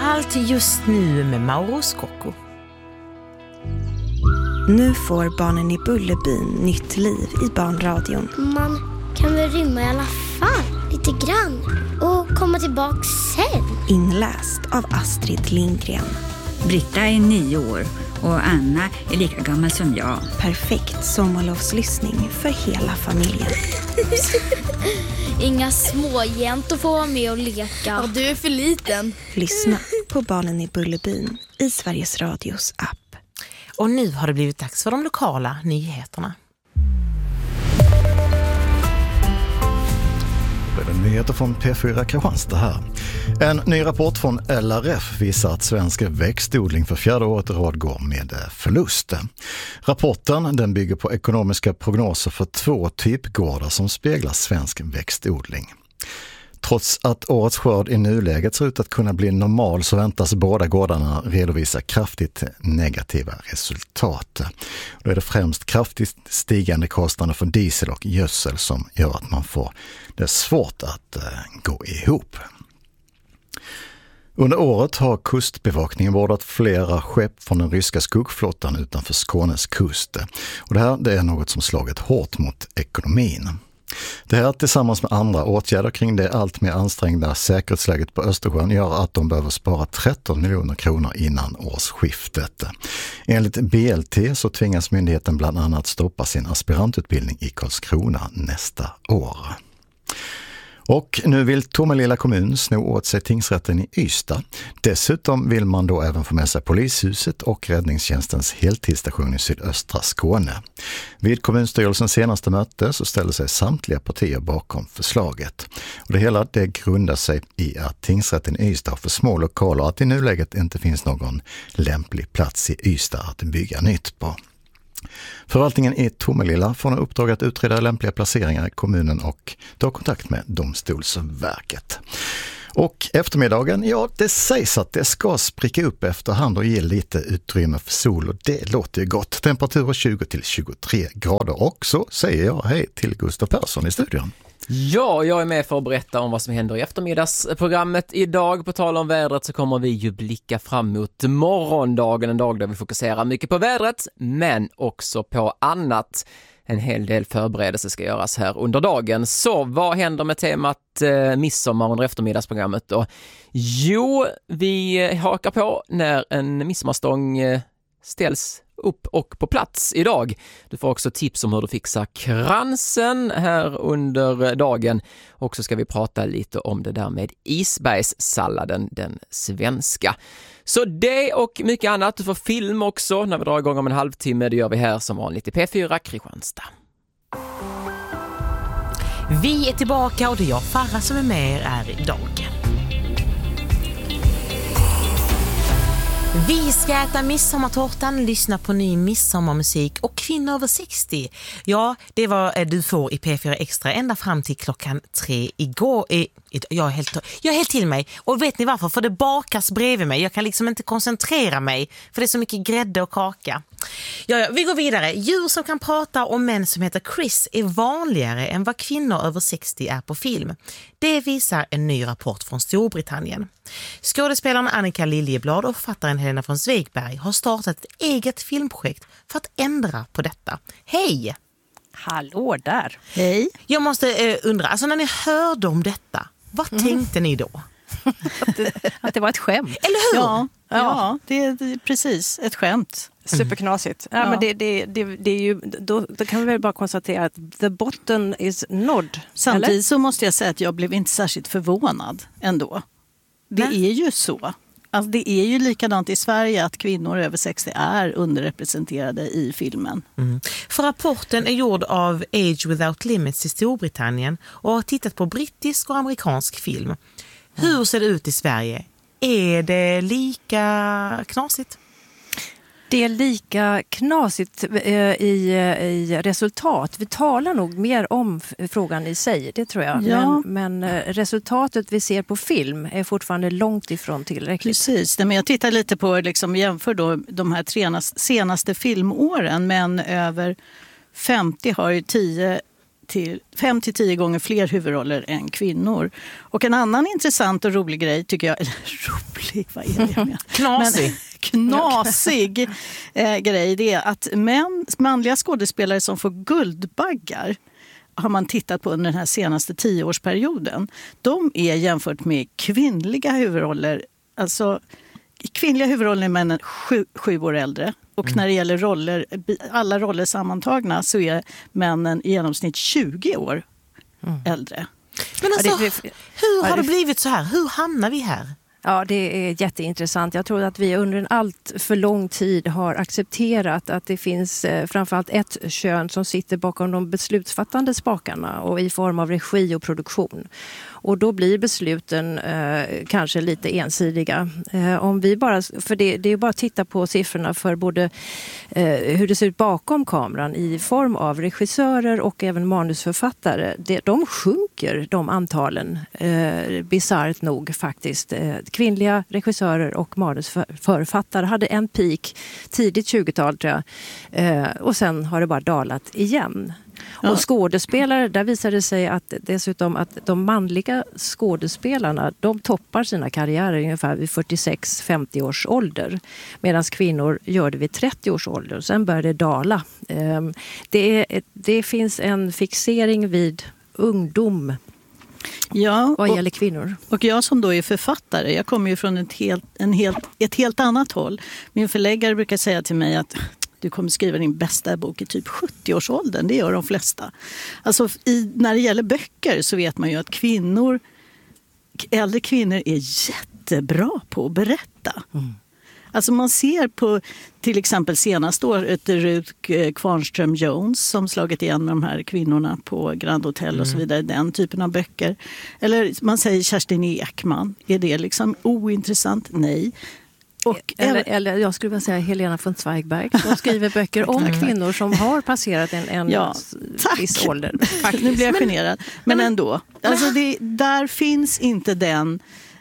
Allt just nu med Mauro Scocco. Nu får barnen i Bullerbyn nytt liv i barnradion. Man kan väl rymma i alla fall, lite grann. Och komma tillbaka sen. Inläst av Astrid Lindgren. Britta är 9 år och Anna är lika gammal som jag. Perfekt sommarlovslyssning för hela familjen. Inga småjäntor får vara med och leka. Ja, du är för liten. Lyssna på barnen i Bullerbyn i Sveriges Radios app. Och nu har det blivit dags för de lokala nyheterna. Det är nyheter från P4 Kristianstad här. En ny rapport från LRF visar att svensk växtodling för 4:e året i rad går med förlust. Rapporten den bygger på ekonomiska prognoser för 2 typgårdar som speglar svensk växtodling. Trots att årets skörd i nuläget ser ut att kunna bli normal så väntas båda gårdarna redovisa kraftigt negativa resultat. Då är det främst kraftigt stigande kostnader för diesel och gödsel som gör att man får det svårt att gå ihop. Under året har kustbevakningen bordat flera skepp från den ryska skuggflottan utanför Skånes kust. Och det här är något som slagit hårt mot ekonomin. Det här tillsammans med andra åtgärder kring det allt mer ansträngda säkerhetsläget på Östersjön gör att de behöver spara 13 miljoner kronor innan årsskiftet. Enligt BLT så tvingas myndigheten bland annat stoppa sin aspirantutbildning i Karlskrona nästa år. Och nu vill Tomelilla kommun sno åt sig tingsrätten i Ystad. Dessutom vill man då även få med sig polishuset och räddningstjänstens heltidsstation i sydöstra Skåne. Vid kommunstyrelsens senaste möte så ställer sig samtliga partier bakom förslaget. Och det hela det grundar sig i att tingsrätten i Ystad har för små lokaler och att i nuläget inte finns någon lämplig plats i Ystad att bygga nytt på. Förvaltningen i Tomelilla får nu uppdrag att utreda lämpliga placeringar i kommunen och ta kontakt med Domstolsverket. Och eftermiddagen, ja det sägs att det ska spricka upp efterhand och ge lite utrymme för sol och det låter ju gott. Temperaturer 20-23 grader och så säger jag hej till Gustav Persson i studion. Ja, jag är med för att berätta om vad som händer i eftermiddagsprogrammet. Idag på tal om vädret så kommer vi ju blicka fram mot morgondagen, en dag där vi fokuserar mycket på vädret men också på annat. En hel del förberedelse ska göras här under dagen. Så vad händer med temat midsommar under eftermiddagsprogrammet då? Jo, vi hakar på när en midsommarstång ställs upp och på plats idag. Du får också tips om hur du fixar kransen här under dagen. Och så ska vi prata lite om det där med isbergssalladen, den svenska. Så det och mycket annat. Du får film också när vi drar igång om en halvtimme. Det gör vi här som vanligt i P4 Kristianstad. Vi är tillbaka och det är jag Farah som är med er är idag. Vi ska äta midsommartårtan, lyssna på ny midsommarmusik och kvinnor över 60. Ja, det var du får i P4 Extra ända fram till klockan 3 igår. Jag är helt till mig. Och vet ni varför? För det bakas bredvid mig. Jag kan liksom inte koncentrera mig för det är så mycket grädde och kaka. Ja, vi går vidare. Djur som kan prata om män som heter Chris är vanligare än vad kvinnor över 60 är på film. Det visar en ny rapport från Storbritannien. Skådespelaren Annika Liljeblad och författaren Helena von Zweigbergk har startat ett eget filmprojekt för att ändra på detta. Hej! Hallå där! Hej! Jag måste undra, alltså när ni hörde om detta, vad tänkte ni då? Att det var ett skämt. Eller hur? Ja, det är precis ett skämt. Superknasigt. Ja, men det är ju, då kan vi väl bara konstatera att the bottom is nod. Samtidigt eller? så måste jag säga att jag blev inte särskilt förvånad ändå. Det är ju så. Alltså det är ju likadant i Sverige att kvinnor över 60 är underrepresenterade i filmen. Mm. För rapporten är gjord av Age Without Limits i Storbritannien och har tittat på brittisk och amerikansk film. Hur ser det ut i Sverige? Är det lika knasigt? Det är lika knasigt i resultat. Vi talar nog mer om frågan i sig, det tror jag. Ja. Men resultatet vi ser på film är fortfarande långt ifrån tillräckligt. Precis, men jag tittar lite på, liksom, jämför då de här senaste filmåren. Men över 50 har ju 5 till 10 gånger fler huvudroller än kvinnor. Och en annan intressant och rolig grej tycker jag, eller rolig, vad är det med? Knasig grej, det är att manliga skådespelare som får Guldbaggar har man tittat på under den här senaste 10-årsperioden. De är jämfört med kvinnliga huvudroller, alltså kvinnliga huvudroller är männen 7 år äldre. Och när det gäller roller, alla roller sammantagna, så är männen i genomsnitt 20 år äldre. Men alltså, hur har det blivit så här? Hur hamnar vi här? Ja, det är jätteintressant. Jag tror att vi under en allt för lång tid har accepterat att det finns framförallt ett kön som sitter bakom de beslutsfattande spakarna och i form av regi och produktion. Och då blir besluten kanske lite ensidiga. Om vi bara, för det är bara att titta på siffrorna för både hur det ser ut bakom kameran i form av regissörer och även manusförfattare. De sjunker, de antalen, bisarrt nog faktiskt. Kvinnliga regissörer och manusförfattare hade en peak tidigt 20-tal tror jag. Och sen har det bara dalat igen. Och skådespelare, där visar det sig att dessutom att de manliga skådespelarna, de toppar sina karriärer ungefär vid 46-50 års ålder. Medan kvinnor gör det vid 30 års ålder. Sen börjar det dala. Det finns en fixering vid ungdom. Ja, vad gäller kvinnor. Och jag som då är författare, jag kommer ju från ett helt annat håll. Min förläggare brukar säga till mig att du kommer skriva din bästa bok i typ 70-årsåldern. Det gör de flesta. Alltså när det gäller böcker så vet man ju att äldre kvinnor är jättebra på att berätta. Alltså man ser på till exempel senaste året Ruth Kvarnström Jones som slagit igen med de här kvinnorna på Grand Hotel och så vidare, den typen av böcker. Eller man säger Kerstin Ekman, är det liksom ointressant? Nej. Och eller jag skulle vilja säga Helena von Zweigbergk som skriver böcker om kvinnor som har passerat en viss ålder. Faktiskt. Nu blir jag generad. Men ändå. Alltså där finns inte den...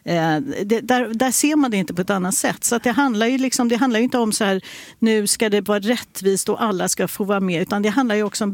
där ser man det inte på ett annat sätt. Så att det handlar ju inte om så här, nu ska det vara rättvist och alla ska få vara med. Utan det handlar ju också om